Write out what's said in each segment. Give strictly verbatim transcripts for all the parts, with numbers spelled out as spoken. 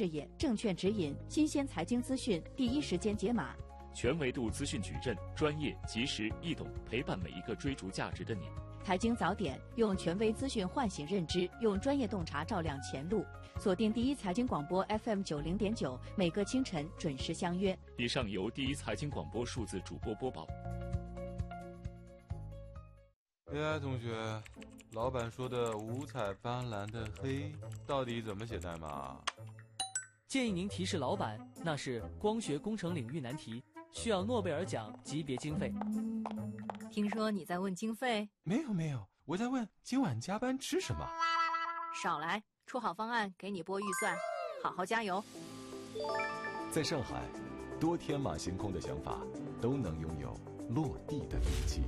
视野，正确指引，新鲜财经资讯第一时间解码， 全维度资讯矩阵，专业、及时、易懂，陪伴每一个追逐价值的你。 财经早点，用权威资讯唤醒认知，用专业洞察照亮前路。锁定第一财经广播 F M 九零点九，每个清晨准时相约。 以上由第一财经广播数字主播播报。 哎，同学，老板说的五彩斑斓的黑，到底怎么写代码？ 建议您提示老板，那是光学工程领域难题，需要诺贝尔奖级别经费。 听说你在问经费？ 没有没有，我在问今晚加班吃什么。 少来，出好方案给你拨预算，好好加油。 在上海，多天马行空的想法都能拥有落地的底气。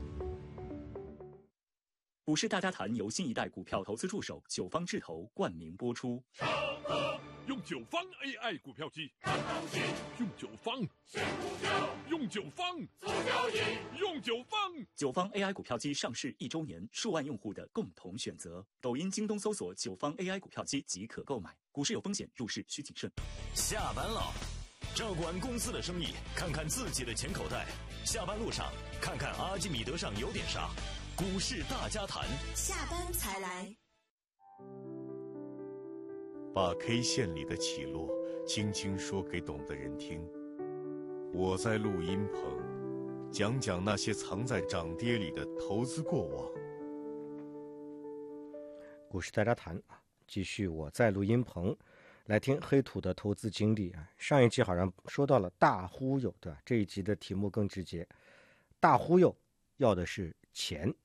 股市大家谈由新一代股票投资助手九方智投冠名播出。 用九方 A I 股票机，用九方用九方用九方九方 A I 股票机上市一周年，数万用户的共同选择。抖音、京东搜索九方 A I 股票机即可购买。股市有风险，入市需谨慎。 下班了，照顾完公司的生意，看看自己的钱口袋。下班路上，看看阿基米德上有点啥。股市大家谈， 下班才来。 把 K 线里的起落轻轻说给懂的人听。我在录音棚，讲讲那些藏在涨跌里的投资过往。 股市大家谈啊，继续我在录音棚来听黑土的投资经历啊。上一集好像说到了大忽悠，对吧？这一集的题目更直接，大忽悠要的是钱。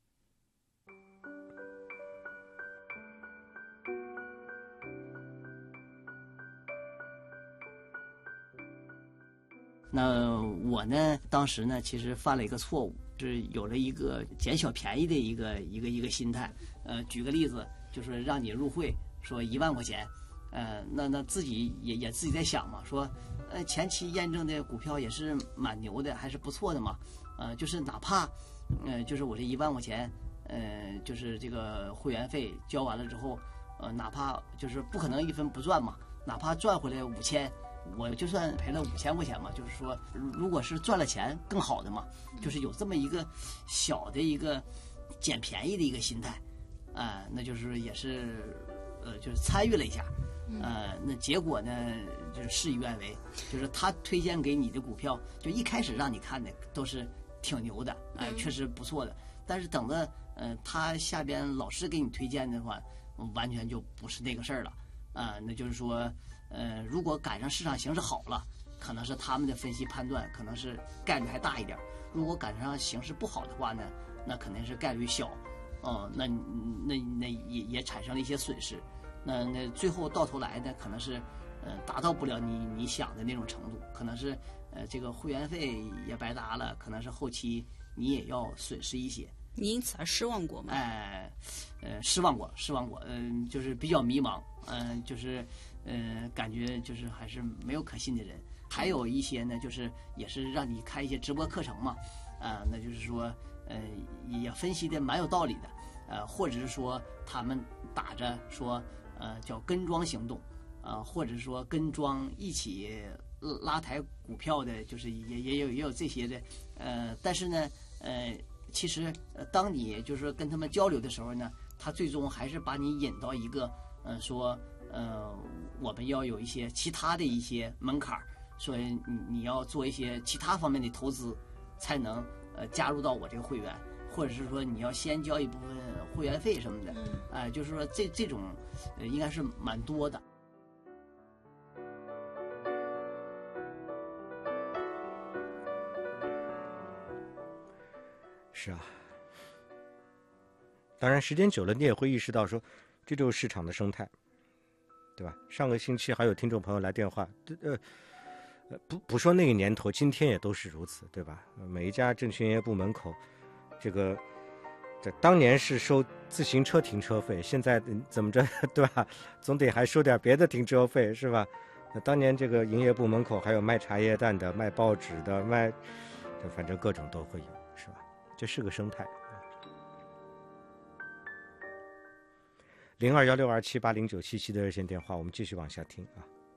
那我呢，当时呢，其实犯了一个错误，是有了一个捡小便宜的一个一个一个心态。呃，举个例子，就是让你入会，说一万块钱，呃，那那自己也也自己在想嘛，说，呃，前期验证的股票也是蛮牛的，还是不错的嘛，呃，就是哪怕，呃，就是我这一万块钱，呃，就是这个会员费交完了之后，呃，哪怕就是不可能一分不赚嘛，哪怕赚回来五千。我就算赔了五千块钱嘛，就是说，如果是赚了钱更好的嘛，就是有这么一个小的一个捡便宜的一个心态，啊、呃，那就是也是呃，就是参与了一下，呃，那结果呢，就是事与愿违，就是他推荐给你的股票，就一开始让你看的都是挺牛的，哎、呃，确实不错的，但是等到呃他下边老师给你推荐的话，完全就不是那个事儿了，啊、呃，那就是说。呃，如果赶上市场形势好了，可能是他们的分析判断可能是概率还大一点；如果赶上形势不好的话呢，那肯定是概率小。哦，那那那也也产生了一些损失。那那最后到头来呢，可能是呃达到不了你你想的那种程度，可能是呃这个会员费也白搭了，可能是后期你也要损失一些。 你因此而失望过吗？ 哎，呃，失望过，失望过，嗯、呃，就是比较迷茫，嗯、呃，就是，呃，感觉就是还是没有可信的人。还有一些呢，就是也是让你开一些直播课程嘛，啊、呃，那就是说，呃，也分析的蛮有道理的，呃，或者是说他们打着说，呃，叫跟庄行动，啊、呃，或者说跟庄一起拉抬股票的，就是也也有也有这些的，呃，但是呢，呃。其实，呃，当你就是跟他们交流的时候呢，他最终还是把你引到一个，呃，说，呃，我们要有一些其他的一些门槛，说你你要做一些其他方面的投资，才能呃加入到我这个会员，或者是说你要先交一部分会员费什么的，哎、呃，就是说这这种，呃，应该是蛮多的。 是啊，当然时间久了你也会意识到说这就是市场的生态，对吧？上个星期还有听众朋友来电话，呃呃不不说那个年头，今天也都是如此，对吧？每一家证券业部门口，这个这当年是收自行车停车费，现在怎么着，对吧？总得还收点别的停车费，是吧？那当年这个营业部门口还有卖茶叶蛋的、卖报纸的、卖，反正各种都会有，是吧？这是个生态。零二幺六二七八零九七七的热线电话，我们继续往下听啊。